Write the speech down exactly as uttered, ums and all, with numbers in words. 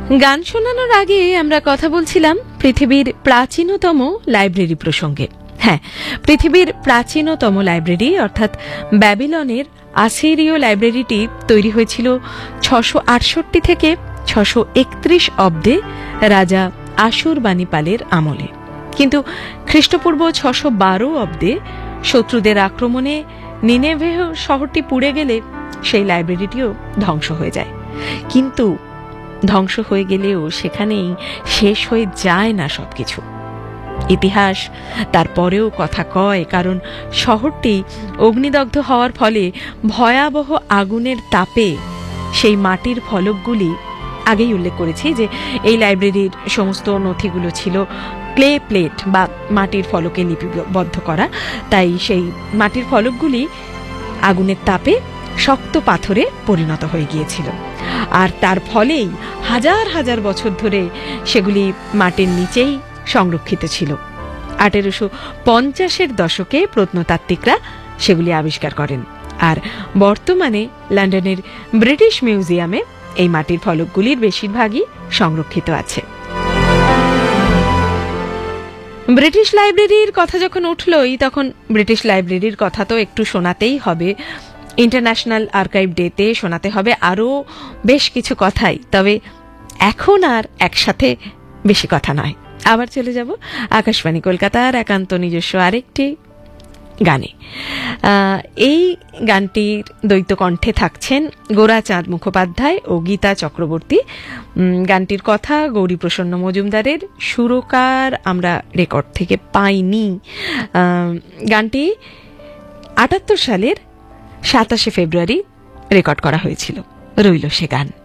গান শোনানোর আগে আমরা কথা বলছিলাম পৃথিবীর প্রাচীনতম লাইব্রেরি প্রসঙ্গে। হ্যাঁ, পৃথিবীর প্রাচীনতম লাইব্রেরি অর্থাৎ ব্যাবিলনের আসিরীয় লাইব্রেরিটি তৈরি হয়েছিল ছশো আটষট্টি থেকে ছশো একত্রিশ অব্দে রাজা আশুরবাণীপালের আমলে। কিন্তু খ্রিস্টপূর্ব ছশো বারো অব্দে শত্রুদের আক্রমণে নিনেভেহ শহরটি পুড়ে গেলে সেই লাইব্রেরিটিও ধ্বংস হয়ে যায়। কিন্তু ধ্বংস হয়ে গেলেও সেখানেই শেষ হয়ে যায় না সবকিছু। ইতিহাস তারপরেও কথা কয়, কারণ শহরটি অগ্নিদগ্ধ হওয়ার ফলে ভয়াবহ আগুনের তাপে সেই মাটির ফলকগুলি, আগেই উল্লেখ করেছি যে এই লাইব্রেরির সমস্ত নথিগুলো ছিল ক্লে প্লেট বা মাটির ফলকে লিপিবদ্ধ করা, তাই সেই মাটির ফলকগুলি আগুনের তাপে শক্ত পাথরে পরিণত হয়ে গিয়েছিল। আর তার ফলেই হাজার হাজার বছর ধরে সেগুলি মাটির নিচেই সংরক্ষিত ছিল। আঠেরোশো পঞ্চাশের দশকে প্রত্নতাত্ত্বিকরা সেগুলি আবিষ্কার করেন, আর বর্তমানে লন্ডনের ব্রিটিশ মিউজিয়ামে এই মাটির ফলকগুলির বেশিরভাগই সংরক্ষিত আছে। ব্রিটিশ লাইব্রেরির কথা যখন উঠলই, তখন ব্রিটিশ লাইব্রেরির কথা তো একটু শোনাতেই হবে। ইন্টারন্যাশনাল আর্কাইভ ডেতে শোনাতে হবে আরও বেশ কিছু কথাই, তবে এখন আর একসাথে বেশি কথা নয়। আবার চলে যাব আকাশবাণী কলকাতার একান্ত নিজস্ব আরেকটি গানে। এই গানটির দ্বৈত কণ্ঠে থাকছেন গোরাচাঁদ মুখোপাধ্যায় ও গীতা চক্রবর্তী। গানটির কথা গৌরীপ্রসন্ন মজুমদারের, সুরকার আমরা রেকর্ড থেকে পাইনি। গানটি আটাত্তর সালের সাতাশে ফেব্রুয়ারি রেকর্ড করা হয়েছিল। রইল সে গান।